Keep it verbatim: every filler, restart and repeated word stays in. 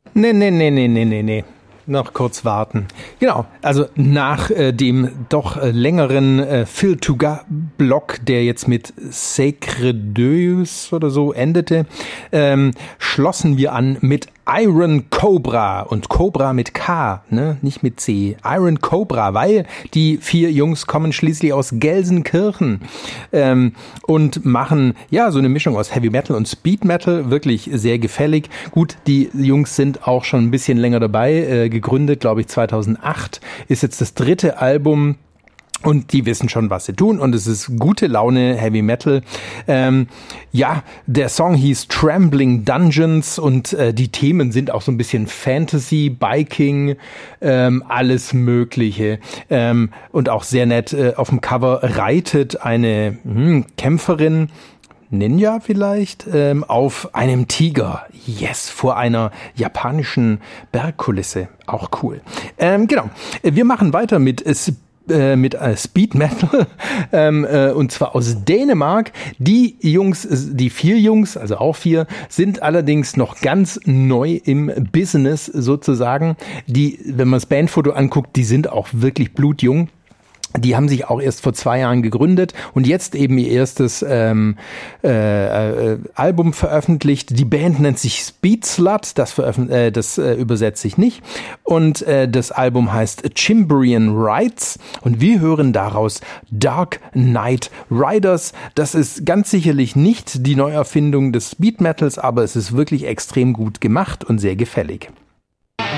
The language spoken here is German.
Nee, nee, nee, nee, nee, nee, nee. Noch kurz warten. Genau, also nach äh, dem doch äh, längeren äh, Phil Touga-Block, der jetzt mit Sacre Deus oder so endete, ähm, schlossen wir an mit Iron Cobra und Cobra mit K, ne, nicht mit C. Iron Cobra, weil die vier Jungs kommen schließlich aus Gelsenkirchen ähm, und machen ja so eine Mischung aus Heavy Metal und Speed Metal, wirklich sehr gefällig. Gut, die Jungs sind auch schon ein bisschen länger dabei, äh, gegründet, glaube ich, zweitausendacht, ist jetzt das dritte Album. Und die wissen schon, was sie tun. Und es ist gute Laune, Heavy Metal. Ähm, ja, der Song hieß Trembling Dungeons und äh, die Themen sind auch so ein bisschen Fantasy, Biking, ähm, alles Mögliche. Ähm, und auch sehr nett, äh, auf dem Cover reitet eine hm, Kämpferin, Ninja vielleicht, ähm, auf einem Tiger. Yes, vor einer japanischen Bergkulisse. Auch cool. Ähm, genau. Wir machen weiter mit S- mit äh, Speed Metal ähm, äh, und zwar aus Dänemark. Die Jungs, die vier Jungs, also auch vier, sind allerdings noch ganz neu im Business sozusagen. Die, wenn man das Bandfoto anguckt, die sind auch wirklich blutjung. Die haben sich auch erst vor zwei Jahren gegründet und jetzt eben ihr erstes ähm, äh, äh, Album veröffentlicht. Die Band nennt sich Speed Slut, das, veröffent- äh, das äh, übersetze ich nicht. Und äh, das Album heißt Chimbrian Rides und wir hören daraus Dark Knight Riders. Das ist ganz sicherlich nicht die Neuerfindung des Speed Metals, aber es ist wirklich extrem gut gemacht und sehr gefällig.